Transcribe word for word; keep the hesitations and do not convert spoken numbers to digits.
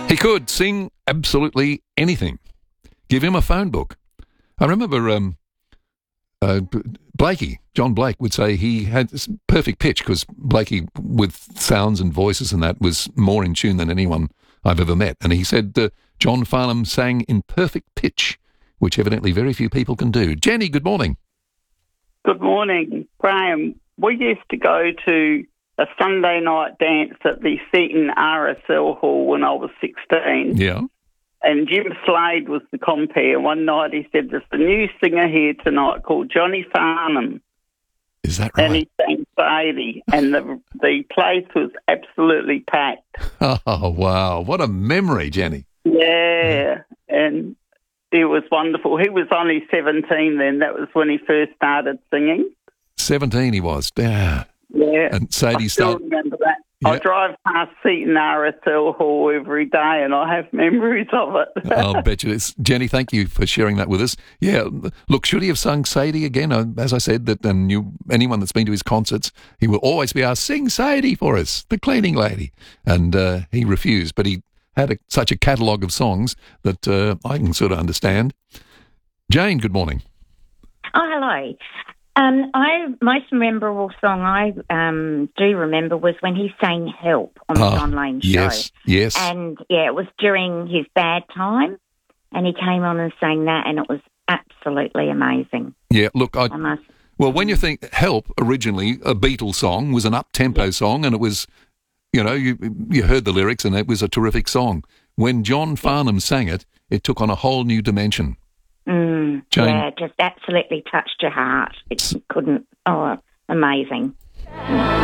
He could sing absolutely anything. Give him a phone book. I remember um, uh, Blakey, John Blake, would say he had this perfect pitch because Blakey, with sounds and voices and that, was more in tune than anyone I've ever met. And he said uh, John Farnham sang in perfect pitch, which evidently very few people can do. Jenny, good morning. Good morning, Graham. We used to go to a Sunday night dance at the Seaton R S L Hall when I was sixteen. Yeah. And Jim Slade was the compere. One night he said, there's a new singer here tonight called Johnny Farnham. Is that right? And he sang Sadie. And the, the place was absolutely packed. Oh, wow. What a memory, Jenny. Yeah. And it was wonderful. He was only seventeen then. That was when he first started singing. seventeen he was. Yeah. Yeah. And Sadie I still started... remember that. Yeah. I drive past Seaton R S L Hall every day and I have memories of it. I'll bet you it's Jenny, thank you for sharing that with us. Yeah, look, should he have sung Sadie again? Uh, As I said, that and you, anyone that's been to his concerts, he will always be asked, sing Sadie for us, the cleaning lady. And uh, he refused, but he had a, such a catalogue of songs that uh, I can sort of understand. Jane, good morning. Oh, hello. Um, I most memorable song I um, do remember was when he sang "Help" on the Oh, John Lane show. yes, yes. And yeah, it was during his bad time, and he came on and sang that, and it was absolutely amazing. Yeah, look, I, I must. well, when you think Help, originally a Beatles song, was an up-tempo Yeah. song, and it was, you know, you you heard the lyrics, and it was a terrific song. When John Farnham sang it, it took on a whole new dimension. Mm, Jane? yeah, just absolutely touched your heart. It couldn't. Oh, amazing.